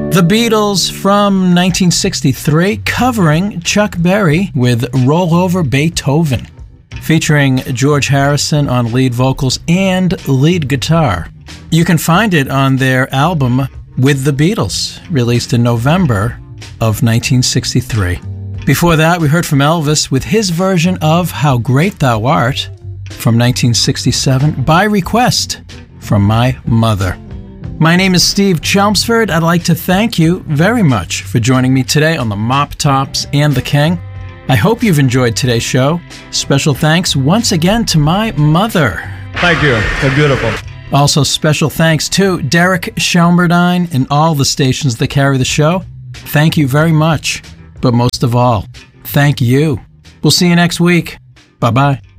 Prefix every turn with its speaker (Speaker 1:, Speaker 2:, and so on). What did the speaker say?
Speaker 1: The Beatles from 1963 covering Chuck Berry with Roll Over Beethoven, featuring George Harrison on lead vocals and lead guitar. You can find it on their album With the Beatles, released in November of 1963. Before that, we heard from Elvis with his version of How Great Thou Art from 1967 by request from my mother. My name is Steve Chelmsford. I'd like to thank you very much for joining me today on the Mop Tops and the King. I hope you've enjoyed today's show. Special thanks once again to my mother.
Speaker 2: Thank you. They're beautiful.
Speaker 1: Also, special thanks to Derek Shelmerdine and all the stations that carry the show. Thank you very much. But most of all, thank you. We'll see you next week. Bye-bye.